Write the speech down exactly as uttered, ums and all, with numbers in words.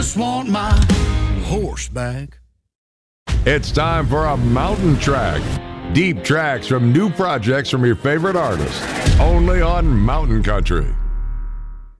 just want my horse back. It's time for a mountain track. Deep tracks from new projects from your favorite artists. Only on Mountain Country.